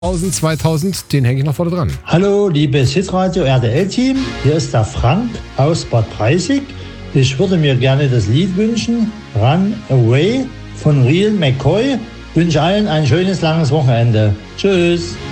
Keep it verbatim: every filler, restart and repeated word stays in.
zweitausend, den hänge ich noch vorne dran. Hallo, liebes Hitradio R T L-Team, hier ist der Frank aus Bad Breisig. Ich würde mir gerne das Lied wünschen, Run Away von Real McCoy. Wünsche allen ein schönes, langes Wochenende. Tschüss.